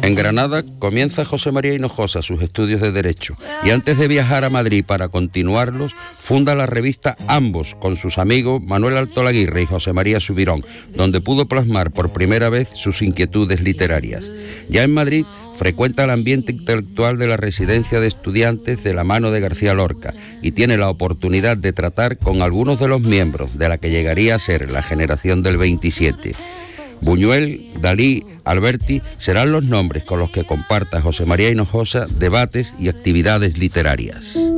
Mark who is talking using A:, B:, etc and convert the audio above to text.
A: En Granada comienza José María Hinojosa sus estudios de Derecho y antes de viajar a Madrid para continuarlos, funda la revista Ambos con sus amigos Manuel Altolaguirre y José María Subirón, donde pudo plasmar por primera vez sus inquietudes literarias. Ya en Madrid frecuenta el ambiente intelectual de la residencia de estudiantes de la mano de García Lorca y tiene la oportunidad de tratar con algunos de los miembros de la que llegaría a ser la generación del 27. Buñuel, Dalí, Alberti serán los nombres con los que comparta José María Hinojosa debates y actividades literarias.